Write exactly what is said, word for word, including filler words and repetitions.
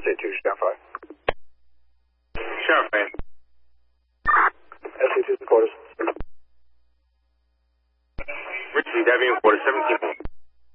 eight two, stand five. Sheriff, man. S A two quarters. Richie, Debbie, quarter seventeen.